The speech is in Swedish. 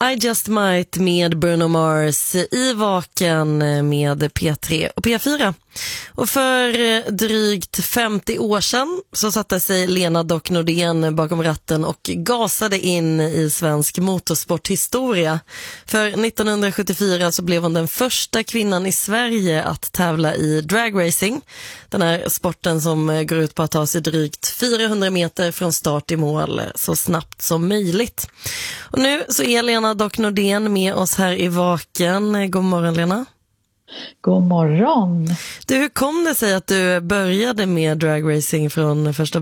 I Just Might med Bruno Mars i Vaken med P3 och P4. Och för drygt 50 år sedan så satte sig Lena Dock Nordén bakom ratten och gasade in i svensk motorsporthistoria. För 1974 så blev hon den första kvinnan i Sverige att tävla i dragracing. Den här sporten som går ut på att ta sig drygt 400 meter från start till mål så snabbt som möjligt. Och nu så är Lena Dock Nordén med oss här i Vaken. God morgon, Lena. God morgon. Du, hur kom det sig att du började med dragracing från första